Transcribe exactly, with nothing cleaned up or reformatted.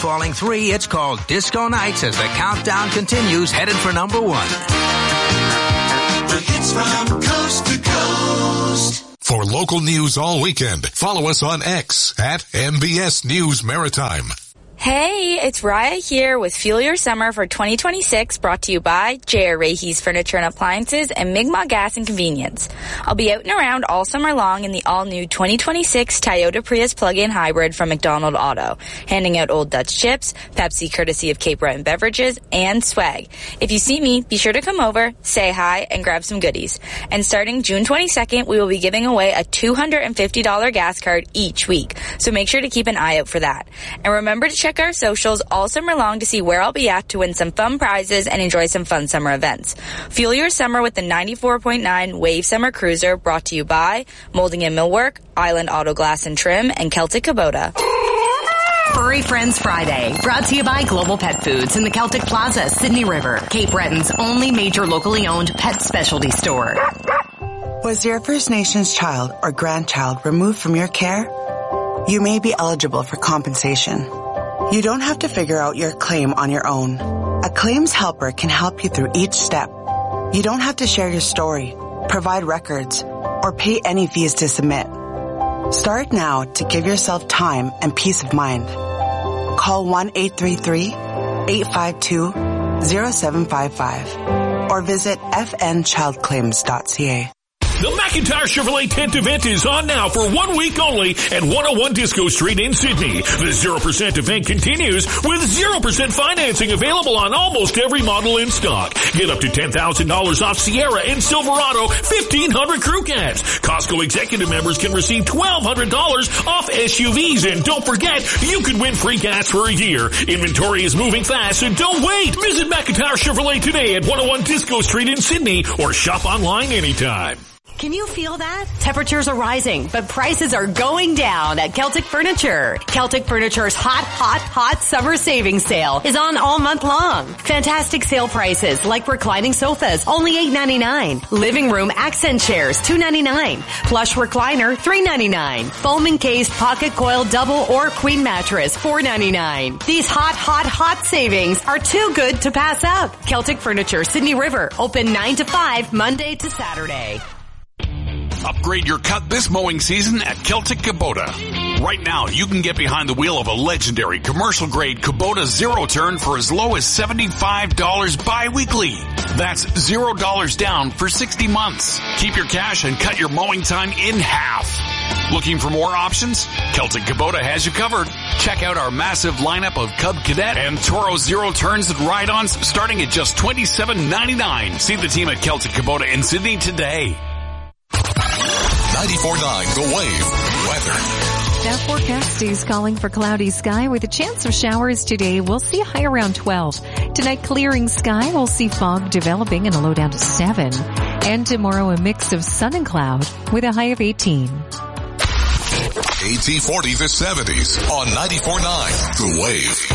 falling three. It's called Disco Nights as the countdown continues, headed for number one. The hits from coast to coast. For local news all weekend, follow us on X at M B S News Maritime. Hey, it's Raya here with Fuel Your Summer for twenty twenty-six, brought to you by J R. Rahe's Furniture and Appliances and Mi'kmaq Gas and Convenience. I'll be out and around all summer long in the all-new twenty twenty-six Toyota Prius plug-in hybrid from McDonald Auto, handing out Old Dutch chips, Pepsi courtesy of Cape Breton Beverages, and swag. If you see me, be sure to come over, say hi, and grab some goodies. And starting June twenty-second, we will be giving away a two hundred fifty dollars gas card each week, so make sure to keep an eye out for that. And remember to check our socials all summer long to see where I'll be at to win some fun prizes and enjoy some fun summer events. Fuel your summer with the ninety-four point nine Wave Summer Cruiser, brought to you by Molding and Millwork, Island Auto Glass and Trim, and Celtic Kubota. Furry Friends Friday, brought to you by Global Pet Foods in the Celtic Plaza, Sydney River, Cape Breton's only major locally owned pet specialty store. Was your First Nations child or grandchild removed from your care? You may be eligible for compensation. You don't have to figure out your claim on your own. A claims helper can help you through each step. You don't have to share your story, provide records, or pay any fees to submit. Start now to give yourself time and peace of mind. Call one eight three three, eight five two, zero seven five five or visit f n child claims dot c a. The McIntyre Chevrolet tent event is on now for one week only at one oh one Disco Street in Sydney. The zero percent event continues with zero percent financing available on almost every model in stock. Get up to ten thousand dollars off Sierra and Silverado fifteen hundred crew cabs. Costco executive members can receive twelve hundred dollars off S U Vs. And don't forget, you can win free gas for a year. Inventory is moving fast, and don't wait. Visit McIntyre Chevrolet today at one oh one Disco Street in Sydney or shop online anytime. Can you feel that? Temperatures are rising, but prices are going down at Celtic Furniture. Celtic Furniture's hot, hot, hot summer savings sale is on all month long. Fantastic sale prices like reclining sofas, only eight ninety-nine. Living room accent chairs, two ninety-nine. Plush recliner, three ninety-nine. Foam encased pocket coil double or queen mattress, four ninety-nine. These hot, hot, hot savings are too good to pass up. Celtic Furniture, Sydney River, open nine to five, Monday to Saturday. Upgrade your cut this mowing season at Celtic Kubota. Right now, you can get behind the wheel of a legendary commercial-grade Kubota Zero Turn for as low as seventy-five dollars bi-weekly. That's zero dollars down for sixty months. Keep your cash and cut your mowing time in half. Looking for more options? Celtic Kubota has you covered. Check out our massive lineup of Cub Cadet and Toro Zero Turns and ride-ons starting at just twenty-seven ninety-nine. See the team at Celtic Kubota in Sydney today. ninety-four point nine The Wave weather. That forecast is calling for cloudy sky with a chance of showers today. We'll see a high around twelve. Tonight, clearing sky. We'll see fog developing and a low down to seven. And tomorrow, a mix of sun and cloud with a high of eighteen. eighteen forty the seventies on ninety-four point nine The Wave.